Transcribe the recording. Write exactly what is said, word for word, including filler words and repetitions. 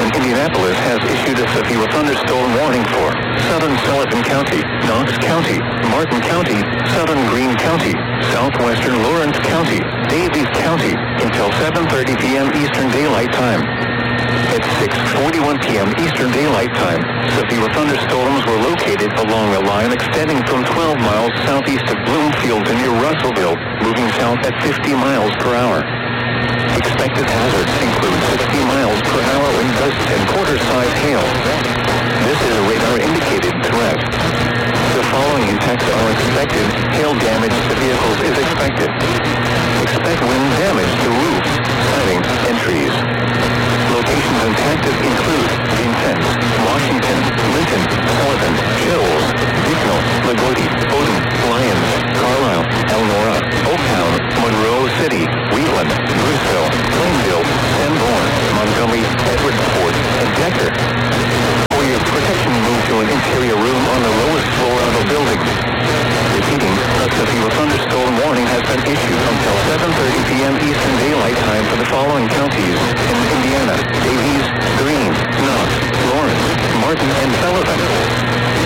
and Indianapolis has issued a severe thunderstorm warning for southern Sullivan County, Knox County, Martin County, southern Greene County, southwestern Lawrence County, Davies County until seven thirty p.m. Eastern Daylight Time. At six forty-one p.m. Eastern Daylight Time, severe thunderstorms were located along a line extending from twelve miles southeast of Bloomfield to near Russellville, moving south at fifty miles per hour. Expected hazards include sixty miles per hour wind gusts and quarter-size hail. This is a radar-indicated threat. The following impacts are expected. Hail damage to vehicles is expected. Expect wind damage to roofs, siding, and trees. Locations impacted include Vincennes, Washington, Linton, Sullivan, Hills, Bicknell, Lagodi, Bowdoin, Lyons, Carlisle, Elnora, Oaktown, Monroe City, Wheatland, Bruceville, Plainville, Sanborn, Montgomery, Edwardsport, and Decker. For your protection, move to an interior room on the lowest floor of a building. Repeating, a severe thunderstorm warning has been issued until seven thirty p.m. Eastern Daylight Time for the following counties: